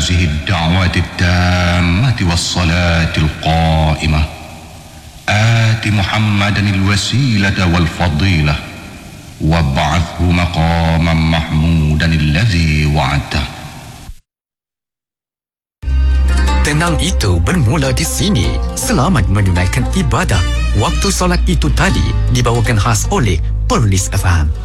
هذه الدعوة التامة والصلاة القائمة آت محمدا الوسيلة والفضيلة وابعثه مقاما محمودا الذي وعدته. Tenang itu bermula di sini. Selamat menunaikan ibadah. Waktu solat itu tadi dibawakan khas oleh Perlis FM.